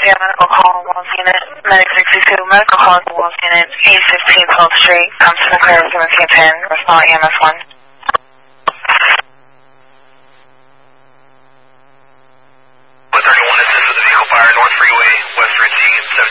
we have medical call on Wells Unit, Medic 62, medical call on Wells Unit, 815 12th Street, comes to the clear of 1710, respond EMS 1.